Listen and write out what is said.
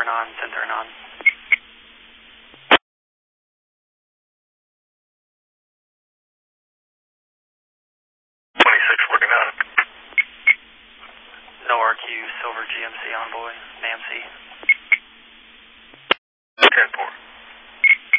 on, 10 turn on. No RQ, Silver GMC Envoy, Nancy. 10-4.